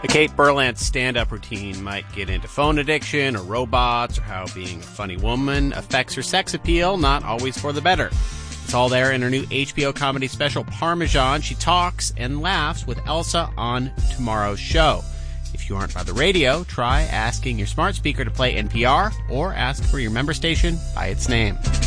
The Kate Berlant stand-up routine might get into phone addiction or robots or how being a funny woman affects her sex appeal, not always for the better. It's all there in her new HBO comedy special, Parmesan. She talks and laughs with Elsa on tomorrow's show. If you aren't by the radio, try asking your smart speaker to play NPR or ask for your member station by its name.